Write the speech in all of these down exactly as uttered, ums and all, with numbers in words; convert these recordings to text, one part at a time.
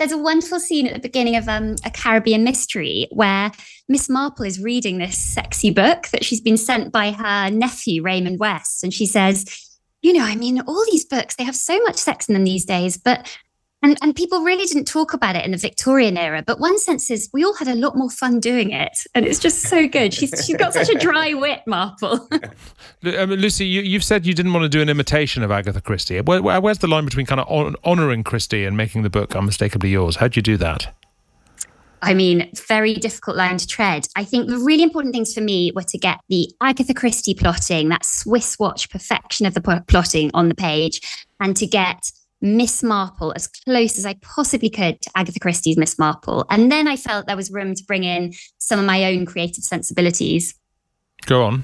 there's a wonderful scene at the beginning of um, A Caribbean Mystery where Miss Marple is reading this sexy book that she's been sent by her nephew, Raymond West. And she says, you know, I mean, all these books, they have so much sex in them these days, but And and people really didn't talk about it in the Victorian era. But one sense is we all had a lot more fun doing it. And it's just so good. She's she's got such a dry wit, Marple. I mean, Lucy, you, you've said you didn't want to do an imitation of Agatha Christie. Where, where, where's the line between kind of hon- honouring Christie and making the book unmistakably yours? How'd you do that? I mean, very difficult line to tread. I think the really important things for me were to get the Agatha Christie plotting, that Swiss watch perfection of the p- plotting on the page, and to get Miss Marple as close as I possibly could to Agatha Christie's Miss Marple. And then I felt there was room to bring in some of my own creative sensibilities. Go on.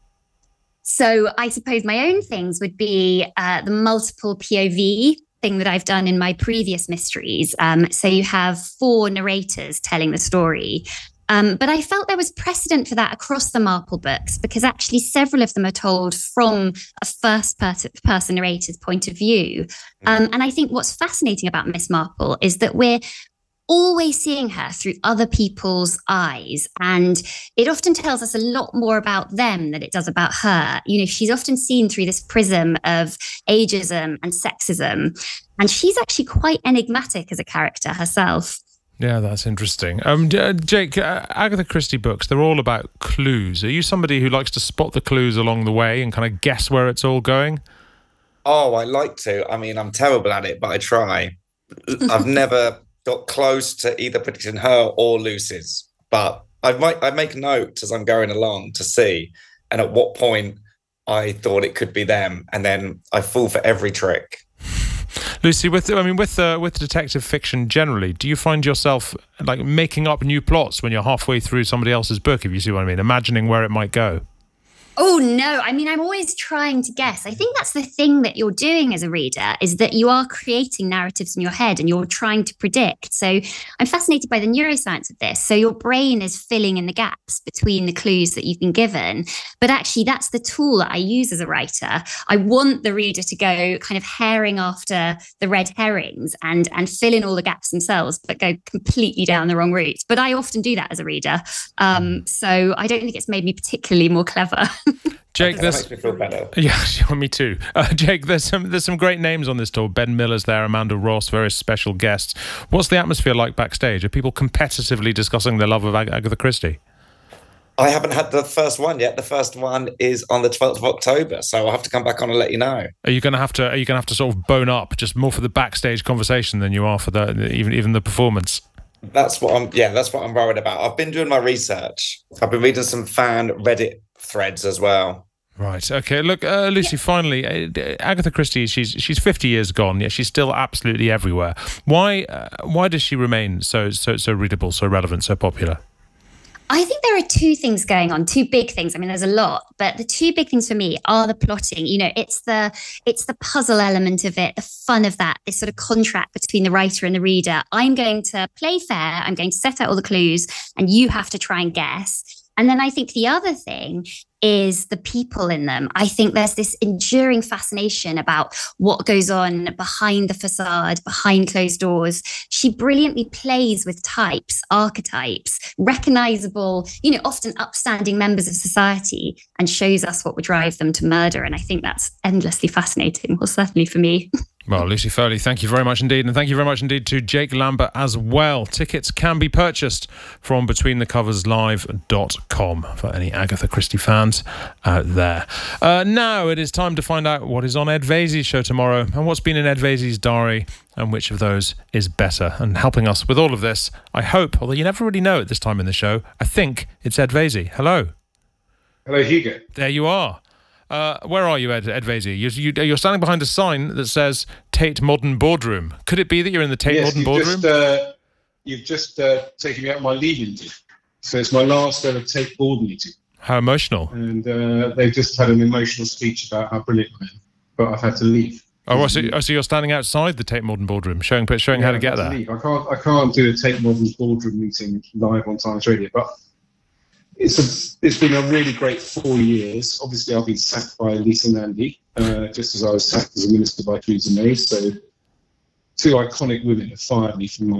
So I suppose my own things would be uh, the multiple P O V thing that I've done in my previous mysteries. Um, so you have four narrators telling the story. Um, but I felt there was precedent for that across the Marple books because actually several of them are told from a first per- person narrator's point of view. Um, and I think what's fascinating about Miss Marple is that we're always seeing her through other people's eyes. And it often tells us a lot more about them than it does about her. You know, she's often seen through this prism of ageism and sexism. And she's actually quite enigmatic as a character herself. Yeah, that's interesting. Um, uh, Jake, uh, Agatha Christie books, they're all about clues. Are you somebody who likes to spot the clues along the way and kind of guess where it's all going? Oh, I like to. I mean, I'm terrible at it, but I try. I've never got close to either predicting her or Lucy's, but I might I make notes as I'm going along to see, and at what point I thought it could be them, and then I fall for every trick. Lucy, with I mean, with uh, with detective fiction generally, do you find yourself like making up new plots when you're halfway through somebody else's book? If you see what I mean, imagining where it might go. Oh, no. I mean, I'm always trying to guess. I think that's the thing that you're doing as a reader is that you are creating narratives in your head and you're trying to predict. So I'm fascinated by the neuroscience of this. So your brain is filling in the gaps between the clues that you've been given. But actually, that's the tool that I use as a writer. I want the reader to go kind of herring after the red herrings and, and fill in all the gaps themselves, but go completely down the wrong route. But I often do that as a reader. Um, so I don't think it's made me particularly more clever. Jake, that there's, makes me feel better. Yeah, sure, me too. Uh, Jake, there's some there's some great names on this tour. Ben Miller's there, Amanda Ross, various special guests. What's the atmosphere like backstage? Are people competitively discussing their love of Ag- Agatha Christie? I haven't had the first one yet. The first one is on the twelfth of October, so I'll have to come back on and let you know. Are you going to have to? Are you going to have to sort of bone up, just more for the backstage conversation than you are for the even even the performance? That's what I'm. Yeah, that's what I'm worried about. I've been doing my research. I've been reading some fan Reddit threads as well. Right. Okay. Look, uh, Lucy. Yeah. Finally, uh, Agatha Christie. She's she's fifty years gone. Yet she's still absolutely everywhere. Why? Uh, why does she remain so so so readable, so relevant, so popular? I think there are two things going on, two big things. I mean, there's a lot, but the two big things for me are the plotting. You know, it's the it's the puzzle element of it, the fun of that, this sort of contract between the writer and the reader. I'm going to play fair. I'm going to set out all the clues, and you have to try and guess. And then I think the other thing is the people in them. I think there's this enduring fascination about what goes on behind the facade, behind closed doors. She brilliantly plays with types, archetypes, recognizable, you know, often upstanding members of society, and shows us what would drive them to murder. And I think that's endlessly fascinating, well, certainly for me. Well, Lucy Foley, thank you very much indeed. And thank you very much indeed to Jake Lambert as well. Tickets can be purchased from between the covers live dot com for any Agatha Christie fans out there. Uh, now it is time to find out what is on Ed Vaizey's show tomorrow and what's been in Ed Vaizey's diary and which of those is better. And helping us with all of this, I hope, although you never really know at this time in the show, I think it's Ed Vaizey. Hello. Hello, Hugo. There you are. Uh, where are you, Ed, Ed Vaizey? You, you, you're standing behind a sign that says Tate Modern Boardroom. Could it be that you're in the Tate yes, Modern you've Boardroom? Just, uh, you've just uh, taken me out my leave meeting. So it's my last ever Tate board meeting. How emotional. And uh, they've just had an emotional speech about how brilliant I am. But I've had to leave. Oh, so, oh, so you're standing outside the Tate Modern Boardroom, showing showing yeah, how to get there. To I can't I can't do a Tate Modern Boardroom meeting live on Times Radio, but It's a, it's been a really great four years. Obviously, I've been sacked by Lisa Nandy, uh, just as I was sacked as a minister by Theresa May. So two iconic women have fired me from my